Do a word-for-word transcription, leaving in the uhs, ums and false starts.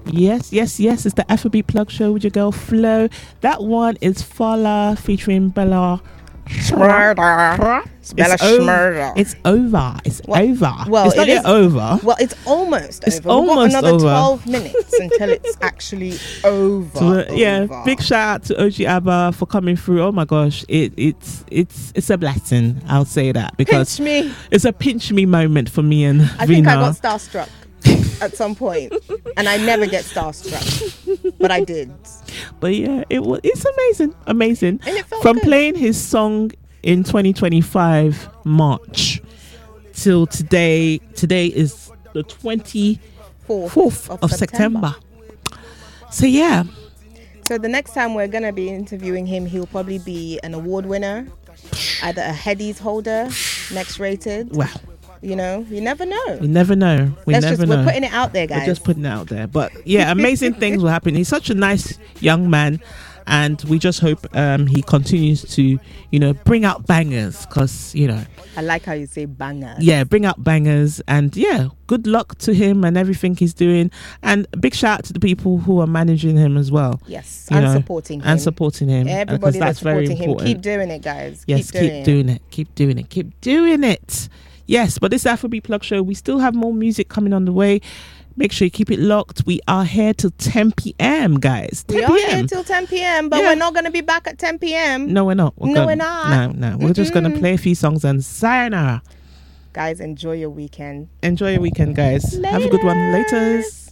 Yes, yes, yes. It's the Afrobeat Plug Show with your girl Flo. That one is Fala featuring Bella. Smurda. Bella It's, o- Smurda. it's over. It's Well- over. well, it's not it yet is- over. Well, it's almost It's over. We've got almost another over. twelve minutes until it's actually over. So, uh, yeah, over. big shout out to O G Abba for coming through. Oh my gosh, it, it's it's it's a blessing. I'll say that because Pinch me. it's a pinch me moment for me and I Rina. think I got starstruck at some point, and I never get starstruck, but I did. But yeah, it was it's amazing, amazing. And it felt From good. playing his song in twenty twenty-five March till today. Today is the twenty-fourth Fourth of, September. So yeah, So the next time we're gonna be interviewing him, he'll probably be an award winner, either a Headies holder, next rated. well, You know, you never know. we never know. We Let's never just know. we're putting it out there, guys. We're just putting it out there. But yeah, amazing things will happen. He's such a nice young man, and we just hope um, he continues to, you know, bring out bangers. Because you know, I like how you say banger. yeah, bring out bangers, and yeah, good luck to him and everything he's doing. And a big shout out to the people who are managing him as well. Yes, You and know, supporting him. and supporting him. because Everybody that's, that's very supporting him, important. keep doing it, guys. Yes, keep doing, keep doing it. Keep doing it. Keep doing it. Yes, but this Afrobeat Plug Show, we still have more music coming on the way. Make sure you keep it locked. We are here till ten p.m, guys. We ten are p.m. here till ten p.m, but Yeah. we're not going to be back at ten p.m. No, we're not. We're No, gonna, we're not. No, no. We're just going to Mm-mm. play a few songs and sayonara. Guys, enjoy your weekend. Enjoy your weekend, guys. Have a good one. Laters. Laters.